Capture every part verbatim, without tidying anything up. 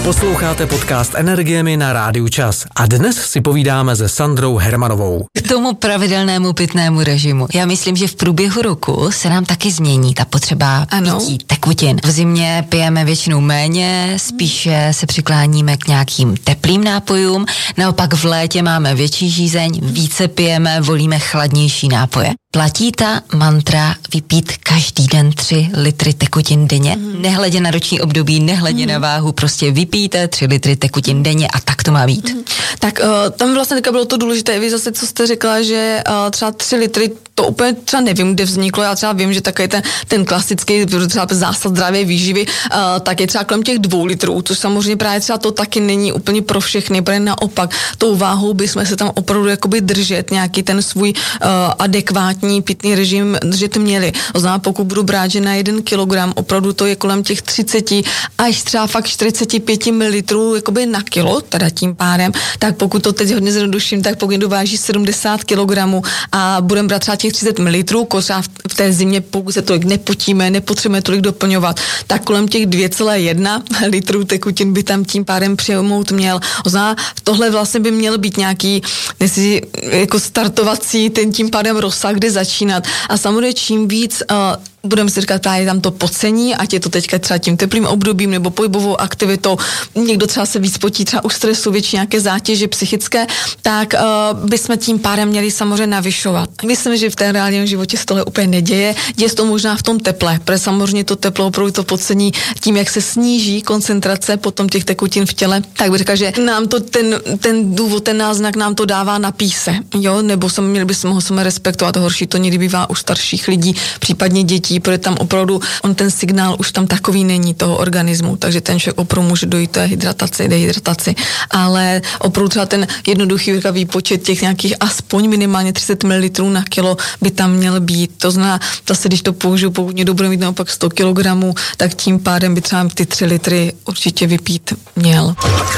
Posloucháte podcast Energiemi na Rádiu Čas a dnes si povídáme se Sandrou Hermanovou. K tomu pravidelnému pitnému režimu. Já myslím, že v průběhu roku se nám taky změní ta potřeba ano. pití tekutin. V zimě pijeme většinou méně, spíše se přikláníme k nějakým teplým nápojům, naopak v létě máme větší žízeň, více pijeme, volíme chladnější nápoje. Platí ta mantra vypít každý den tři litry tekutin denně? Mm. Nehledě na roční období, nehledě mm. na váhu, prostě vypijte tři litry tekutin denně a tak to má být. Mm. Tak uh, tam vlastně bylo to důležité, vy zase, co jste řekla, že uh, třeba tři litry, to úplně třeba nevím, kde vzniklo, já třeba vím, že takový ten, ten klasický třeba zásad zdravé výživy, uh, tak je třeba kolem těch dvou litrů, což samozřejmě právě třeba to taky není úplně pro všechny, protože naopak tou váhou bychom se tam opravdu jakoby držet, nějaký ten svůj uh, adekvátní pitný režim držet měli. To znamená, pokud budu brát, že na jeden kilogram opravdu to je kolem těch třicet až třeba fakt čtyřicet pět mililitrů jakoby na kilo, teda tím pádem, tak pokud to teď hodně zjednoduším, tak pokud někdo váží sedmdesát kilogramů a budeme brát třeba těch třicet mililitrů, třeba v té zimě, pokud se tolik nepotíme, nepotřebujeme tolik doplňovat, tak kolem těch dvě celá jedna litrů tekutin by tam tím pádem přijmout měl. To znamená, tohle vlastně by měl být nějaký jestli, jako startovací ten tím pádem rozsah, kde začínat. A samozřejmě čím víc uh, budeme si říkat, právě tam to podcení, ať je to teďka třeba tím teplým obdobím nebo pohybovou aktivitou, někdo třeba se víc potí třeba u stresu, větší nějaké zátěže psychické, tak uh, bychom tím pádem měli samozřejmě navyšovat. Myslím, že v té reálném životě se tohle úplně neděje, děje se to možná v tom teple, protože samozřejmě to teplo opravdu to podcení tím, jak se sníží koncentrace potom těch tekutin v těle, tak bych řekla, že nám to ten, ten důvod, ten náznak nám to dává na píse, jo, nebo jsme měli bychom ho sama respektovat, horší to někdy bývá u starších lidí, případně dětí, protože tam opravdu on ten signál už tam takový není toho organismu, takže ten člověk opravdu může dojít té hydrataci, dehydrataci, ale opravdu třeba ten jednoduchý výpočet těch nějakých aspoň minimálně třicet mililitrů na kilo by tam měl být. To znamená, zase když to použiju, pokud někdo bude mít naopak sto kilogramů, tak tím pádem by třeba ty tři litry určitě vypít měl.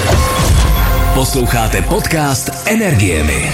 Posloucháte podcast Energiemi.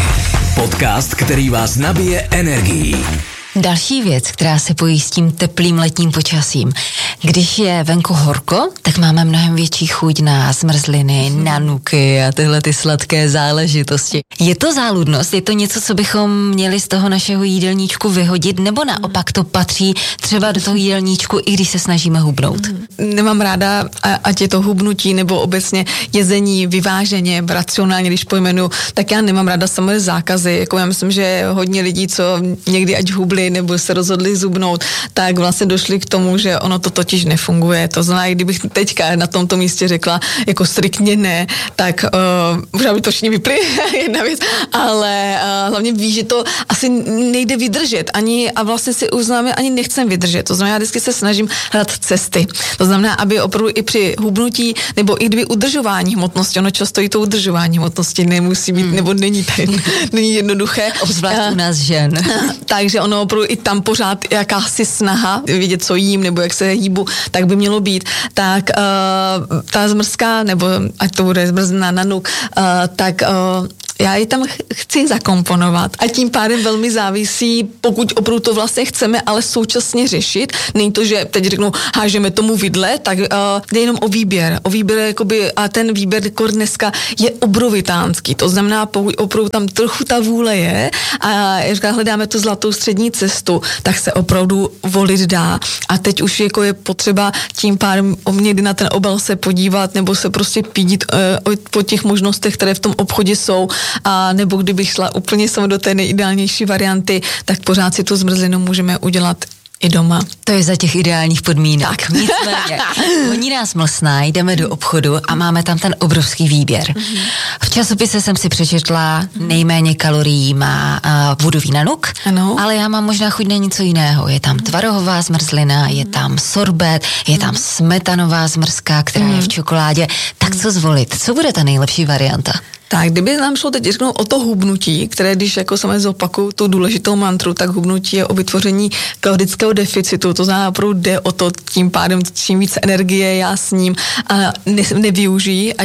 Podcast, který vás nabije energií. Další věc, která se pojí s tím teplým letním počasím. Když je venku horko, tak máme mnohem větší chuť na zmrzliny, na nuky a tyhle ty sladké záležitosti. Je to záludnost? Je to něco, co bychom měli z toho našeho jídelníčku vyhodit, nebo naopak to patří třeba do toho jídelníčku, i když se snažíme hubnout? Nemám ráda, ať je to hubnutí nebo obecně jezení vyváženě, racionálně, když pojmenuju, tak já nemám ráda samozřejmě zákazy. Jako já myslím, že hodně lidí, co někdy ať hubli nebo se rozhodli zubnout, tak vlastně došli k tomu, že ono to totiž nefunguje. To znamená, kdybych teďka na tomto místě řekla jako striktně ne, tak uh, možná by to všichni vypli, jedna věc, ale uh, hlavně ví, že to asi nejde vydržet ani a vlastně si uznáme, ani nechcem vydržet. To znamená, já vždycky se snažím hledat cesty. To znamená, aby opravdu i při hubnutí nebo i kdyby udržování hmotnosti, ono často i to udržování hmotnosti nemusí být, hmm. nebo není, tady, není jednoduché. Obzvlášť u nás žen. Takže ono opravdu i tam pořád jakási snaha vidět, co jím, nebo jak se hýbu, tak by mělo být. Tak uh, ta zmrzka, nebo ať to bude zmrzná na nuk, uh, tak uh, já ji tam chci zakomponovat a tím pádem velmi závisí, pokud opravdu to vlastně chceme, ale současně řešit. Není to, že teď řeknu, hážeme tomu vidle, tak uh, jde jenom o výběr. O výběr, jakoby, a ten výběr jako dneska je obrovitánský. To znamená, pokud opravdu tam trochu ta vůle je a říká, hledáme tu zlatou střední cestu, tak se opravdu volit dá. A teď už jako je potřeba tím pádem někdy na ten obal se podívat nebo se prostě pídit uh, po těch možnostech, které v tom obchodě jsou. A nebo kdybych šla úplně sama do té nejideálnější varianty, tak pořád si tu zmrzlinu můžeme udělat i doma. To je za těch ideálních podmínek. Tak. Nicméně, honí nás mlsná, jdeme do obchodu a máme tam ten obrovský výběr. Mm-hmm. V časopise jsem si přečetla, nejméně kalorií má uh, vodový nanuk, ano. Ale já mám možná chuť na něco jiného. Je tam tvarohová zmrzlina, je tam sorbet, je tam smetanová zmrzka, která mm. je v čokoládě. Tak co zvolit? Co bude ta nejlepší varianta? Tak, kdyby nám šlo teď řeknout o to hubnutí, které když jako samozřejmě zopakuju tu důležitou mantru, tak hubnutí je o vytvoření kalorického deficitu, to znamená, opravdu jde o to tím pádem, čím více energie já s ním a ne, nevyužijí, ať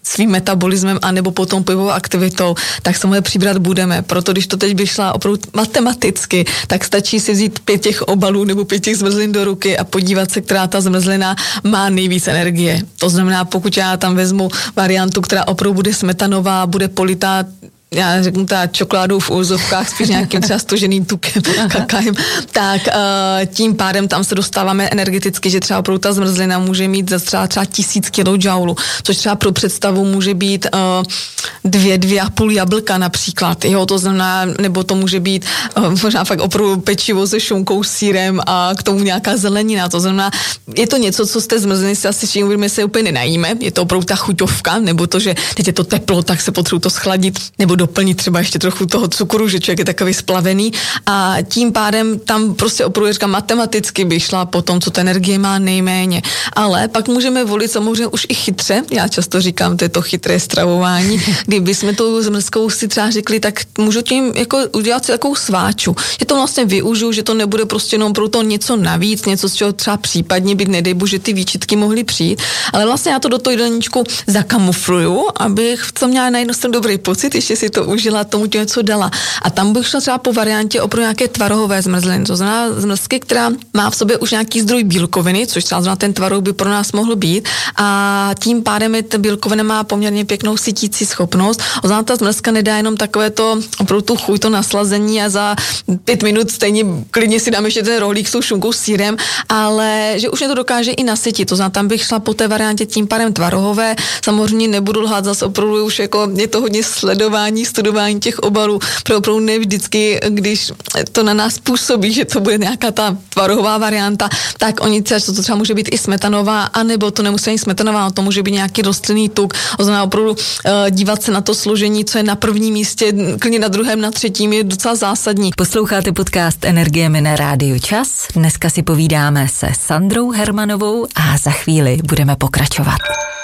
svým metabolismem anebo potom pohybovou aktivitou, tak samozřejmě přibrat budeme. Proto když to teď by šla opravdu matematicky, tak stačí si vzít pět těch obalů nebo pět těch zmrzlin do ruky a podívat se, která ta zmrzlina má nejvíc energie. To znamená, pokud já tam vezmu variantu, která opravdu bude smetanová, bude politá, já řeknu ta čokoládou v úzovkách, spíš nějakým třeba stoženým tukem, kakajem, tak uh, tím pádem tam se dostáváme energeticky, že třeba opravdu ta zmrzlina může mít za třeba, třeba tisíc kilojoulů, což třeba pro představu může být uh, dvě, dvě a půl jablka například, jo, to znamená, nebo to může být uh, možná fakt opravdu pečivo se šunkou, sýrem a k tomu nějaká zelenina, to znamená, je to něco, co z té zmrzliny si asi všichni uvědomíme, se úplně nenajíme, je to opravdu ta chuťovka, nebo to, že teď je to teplo, tak se potřebuji to schladit, nebo doplnit třeba ještě trochu toho cukru, že člověk je takový splavený a tím pádem tam prostě opravdu říkám, matematicky by šla po tom, co ta energie má nejméně. Ale pak můžeme volit samozřejmě už i chytře, já často říkám, to je to chytré stravování, kdyby jsme tou zmrzkou si třeba řekli, tak můžu tím jako udělat si takovou sváču. Že to vlastně využiju, že to nebude prostě jenom pro to něco navíc, něco, z čeho třeba případně být, nedej bože, ty výčitky mohly přijít, ale vlastně já to do toho jídelníčku zakamufluju, abych co měla na jednu stranu dobrý pocit, ještě si to užila, tomu tě něco dala. A tam bych šla třeba po variantě opravdu nějaké tvarohové zmrzliny, to znamená zmrzky, která má v sobě už nějaký zdroj bílkoviny, což třeba znamená ten tvaroh by pro nás mohl být a tím pádem je ta bílkovina má poměrně pěknou sytící schopnost. Oznámá ta zmrzka nedá jenom takové to opravdu tu chuť, to naslazení a za pět minut stejně klidně si dáme ještě ten rohlík s tou šunkou, sýrem, ale že už mě to dokáže i nasytit. To znamená, tam bych šla po té variantě tím pádem tvarohové. Samozřejmě nebudu lhát, zase opravdu už jako je to hodně sledování, studování těch obalů, pro opravdu ne vždycky, když to na nás působí, že to bude nějaká ta tvarohová varianta, tak oni třeba, to třeba může být i smetanová, anebo to nemusí být smetanová, to může být nějaký rostlinný tuk, to znamená opravdu uh, dívat se na to složení, co je na prvním místě, klidně na druhém, na třetím, je docela zásadní. Posloucháte podcast Energiemi na Rádiu Čas. Dneska si povídáme se Sandrou Hermanovou a za chvíli budeme pokračovat.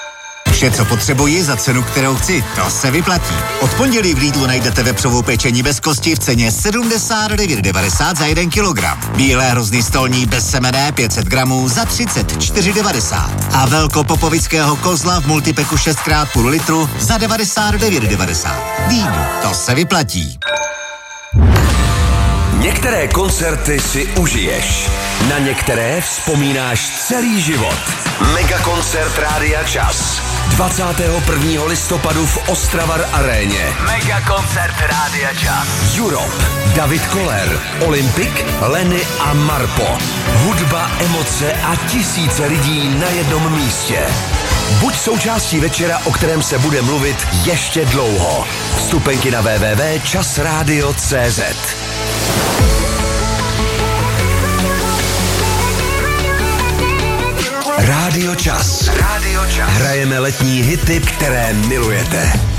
Vše, co potřebuji za cenu, kterou chci, to se vyplatí. Od pondělí v Lidlu najdete vepřovou pečení bez kosti v ceně sedmdesát devět devadesát za jeden kilogram. Bílé hrozný stolní bez semene pět set gramů za třicet čtyři devadesát. A velkopopovického kozla v multipeku šest krát půl litru za devadesát devět devadesát. Lidl, to se vyplatí. Některé koncerty si užiješ, na některé vzpomínáš celý život. Megakoncert Rádia Čas. dvacátého prvního listopadu v Ostravar aréně. Megakoncert Rádia Čas. Europe, David Koller, Olympic, Lenny a Marpo. Hudba, emoce a tisíce lidí na jednom místě. Buď součástí večera, o kterém se bude mluvit ještě dlouho. Vstupenky na w w w tečka čas radio tečka cé zet. Rádio Čas. Rádio Čas. Hrajeme letní hity, které milujete.